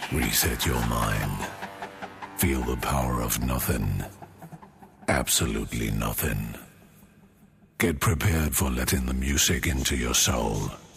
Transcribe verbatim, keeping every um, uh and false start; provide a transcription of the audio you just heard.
Reset your mind. Feel the power of nothing. Absolutely nothing. Get prepared for letting the music into your soul.